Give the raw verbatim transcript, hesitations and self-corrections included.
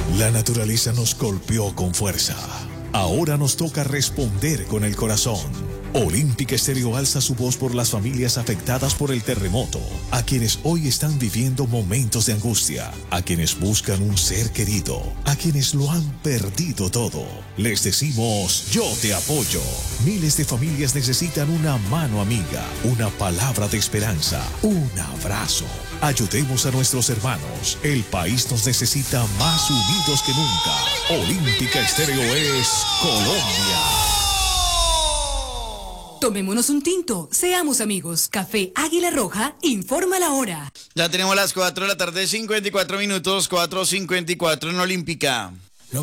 La naturaleza nos golpeó con fuerza. Ahora nos toca responder con el corazón. Olímpica Estéreo alza su voz por las familias afectadas por el terremoto, a quienes hoy están viviendo momentos de angustia, a quienes buscan un ser querido, a quienes lo han perdido todo. Les decimos, yo te apoyo. Miles de familias necesitan una mano amiga, una palabra de esperanza, un abrazo. Ayudemos a nuestros hermanos. El país nos necesita más unidos que nunca. Olímpica Estéreo es Colombia. Tomémonos un tinto, seamos amigos. Café Águila Roja, informa la hora. Ya tenemos las cuatro de la tarde, cincuenta y cuatro minutos, cuatro cincuenta y cuatro en Olímpica.